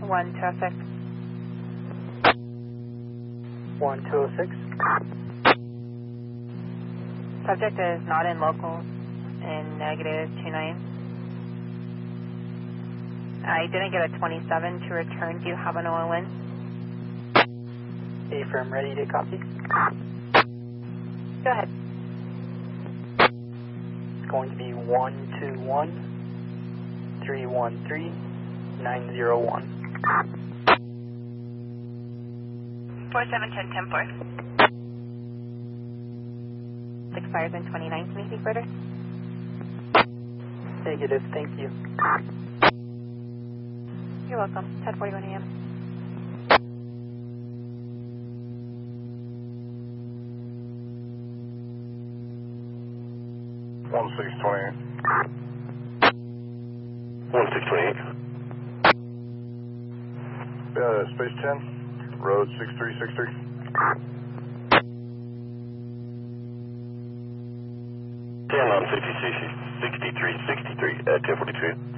1206. 1206. Subject is not in locals in -29. I didn't get a 27 to return. Do you have an OLN? Affirm, ready to copy. Go ahead. It's going to be 121-313-901. 4710-10-4. Expires in 29. Anything further? Negative, thank you. You're welcome. 10:41 a.m. One 628. 1628. Space 10, road 6363. On 6363 at 1042.